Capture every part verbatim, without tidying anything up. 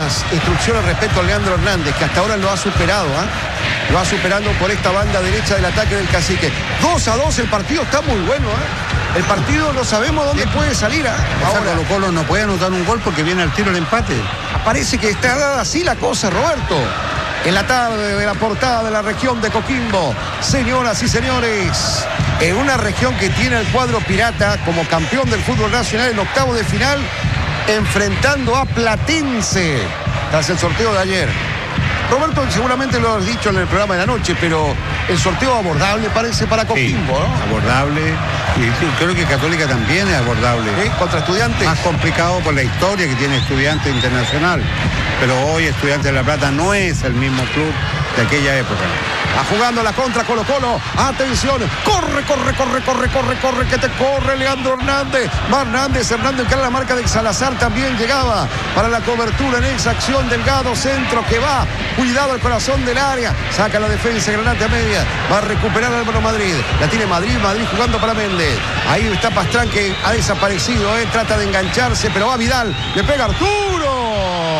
instrucciones respecto a Leandro Hernández, que hasta ahora lo ha superado, ¿eh? Lo va superando por esta banda derecha del ataque del Cacique. dos a dos, el partido está muy bueno, ¿eh? El partido no sabemos dónde puede salir, ¿eh? Ahora Colo Colo no puede anotar un gol porque viene al tiro el empate. Parece que está dada así la cosa, Roberto. En la tarde de la portada de la región de Coquimbo, señoras y señores, en una región que tiene el cuadro pirata como campeón del fútbol nacional en octavo de final, enfrentando a Platense tras el sorteo de ayer. Roberto, seguramente lo has dicho en el programa de la noche, pero el sorteo abordable parece para Coquimbo, sí, ¿no? Abordable, y creo que Católica también es abordable. ¿Sí? Contra Estudiantes. Más complicado por la historia que tiene Estudiantes Internacional, pero hoy Estudiantes de La Plata no es el mismo club de aquella época. Va jugando la contra Colo Colo. Atención. Corre, corre, corre, corre, corre, corre. Que te corre Leandro Hernández. Va Hernández. Hernández que era la marca de Salazar. También llegaba para la cobertura en esa acción. Delgado centro que va. Cuidado el corazón del área. Saca la defensa. Granate a media. Va a recuperar Álvaro Madrid. La tiene Madrid. Madrid jugando para Méndez. Ahí está Pastrán que ha desaparecido. Eh. Trata de engancharse. Pero va Vidal. Le pega Arturo.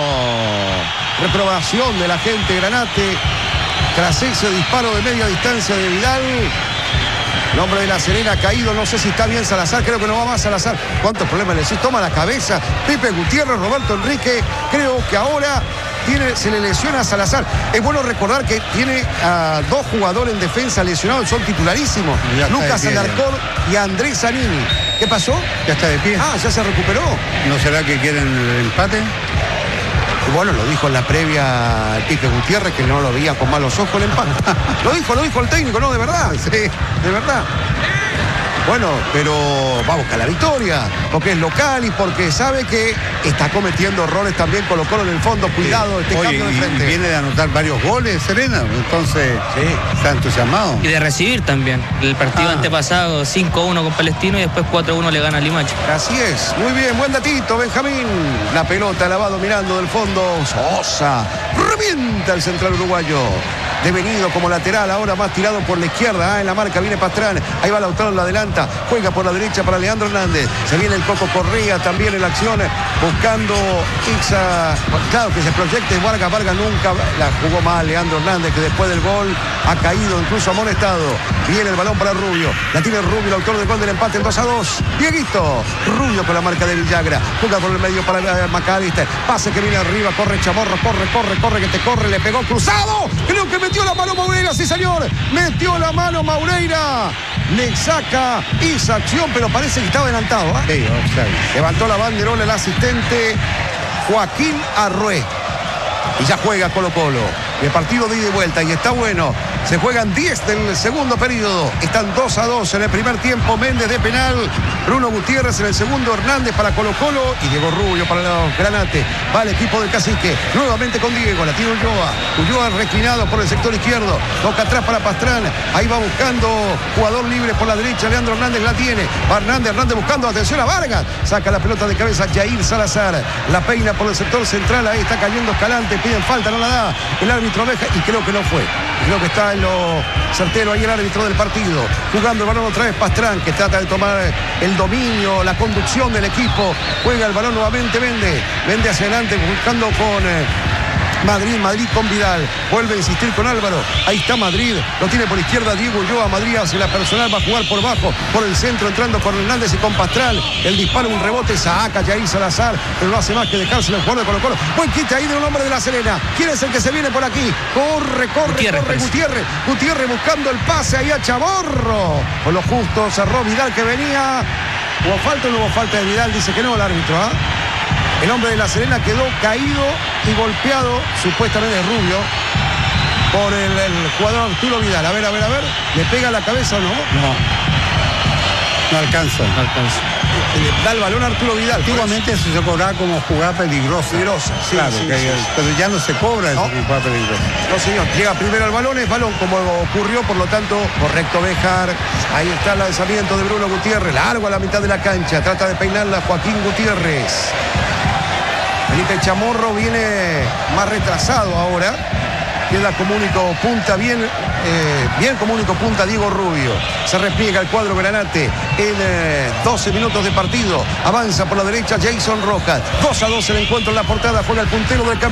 Reprobación de la gente Granate. Tras ese disparo de media distancia de Vidal, el hombre de La Serena ha caído, no sé si está bien Salazar, creo que no va más Salazar. ¿Cuántos problemas le decís? Toma la cabeza, Pepe Gutiérrez, Roberto Enrique, creo que ahora tiene, se le lesiona a Salazar. Es bueno recordar que tiene a dos jugadores en defensa lesionados, son titularísimos, Lucas Alarcón y Andrés Zanini. ¿Qué pasó? Ya está de pie. Ah, ya se recuperó. ¿No será que quieren el empate? Bueno, lo dijo en la previa el Pipe Gutiérrez, que no lo veía con malos ojos el empate. Lo dijo, lo dijo el técnico, no, de verdad, sí, de verdad. Bueno, pero va a buscar la victoria, porque es local y porque sabe que está cometiendo errores también Colo Colo en el fondo. Cuidado, este Oye, cambio de frente. Y viene de anotar varios goles, Serena, entonces sí, está entusiasmado. Y de recibir también. El partido ah. antepasado cinco uno con Palestino y después cuatro uno le gana a Limache. Así es, muy bien, buen datito, Benjamín. La pelota la va dominando del fondo. Sosa, revienta el central uruguayo. Devenido como lateral, ahora más tirado por la izquierda. Ah, en la marca viene Pastrán. Ahí va Lautaro, la adelanta. Juega por la derecha para Leandro Hernández. Se viene el Coco Correa también en la acción. Buscando Ixa. Claro que se proyecte Vargas. Vargas nunca la jugó mal Leandro Hernández, que después del gol ha caído, incluso amonestado. Viene el balón para Rubio. La tiene Rubio, el autor del gol del empate, el dos a dos. Dieguito. Rubio con la marca de Villagra. Juega por el medio para Macalister. Pase que viene arriba. Corre Chamorro. Corre, corre, corre, que te corre. Le pegó cruzado. Creo que metió la mano Maureira, sí señor, metió la mano Maureira, le saca esa acción, pero parece que estaba adelantado, ¿eh? Sí, okay. Levantó la banderola el asistente Joaquín Arrué y ya juega Colo Colo. El partido de ida y vuelta y está bueno. Se juegan diez del segundo periodo. Están dos a dos en el primer tiempo. Méndez de penal. Bruno Gutiérrez en el segundo. Hernández para Colo Colo. Y Diego Rubio para los Granate. Va el equipo del Cacique. Nuevamente con Diego. La tiene Ulloa. Ulloa reclinado por el sector izquierdo. Toca atrás para Pastrán. Ahí va buscando jugador libre por la derecha. Leandro Hernández la tiene. Va Hernández. Hernández buscando. Atención a Vargas. Saca la pelota de cabeza Jair Salazar. La peina por el sector central. Ahí está cayendo Escalante. Piden falta. No la da. El árbitro deja. Y creo que no fue. Creo que está en lo certero ahí el árbitro del partido. Jugando el balón otra vez Pastrán, que trata de tomar el dominio, la conducción del equipo. Juega el balón nuevamente Méndez. Méndez hacia adelante buscando con eh, Madrid. Madrid con Vidal. Vuelve a insistir con Álvaro. Ahí está Madrid. Lo tiene por izquierda Diego Ulloa. Madrid hacia la personal. Va a jugar por bajo. Por el centro entrando con Hernández y con Pastrán. El disparo, un rebote. Saca Jair Salazar. Pero no hace más que dejárselo el jugador de Colo Colo. Buen quite ahí de un hombre de La Serena. ¿Quién es el que se viene por aquí? Corre, corre, Gutiérrez, corre Gutiérrez. Gutiérrez buscando el pase ahí a Chamorro. Con lo justo cerró Vidal que venía. ¿Hubo falta o no hubo falta de Vidal? Dice que no el árbitro, ¿ah? ¿eh? El hombre de La Serena quedó caído y golpeado, supuestamente Rubio, por el, el jugador Arturo Vidal. A ver, a ver, a ver. ¿Le pega la cabeza o no? No. No alcanza. No alcanza. Le da el balón a Arturo Vidal. Antiguamente eso se cobraba como jugada peligrosa. Peligrosa, sí, claro, sí, que, sí, sí. Pero ya no se cobra eso No. como jugada peligrosa. No, señor. Llega primero el balón, es balón como ocurrió, por lo tanto, correcto Bejar. Ahí está el lanzamiento de Bruno Gutiérrez. Largo a la mitad de la cancha. Trata de peinarla Joaquín Gutiérrez. Felipe Chamorro viene más retrasado ahora. Queda como único punta, bien, eh, bien como único punta Diego Rubio. Se repliega el cuadro Granate en eh, doce minutos de partido. Avanza por la derecha Jason Rojas. dos a dos el encuentro en la portada. Juega el puntero del campeonato.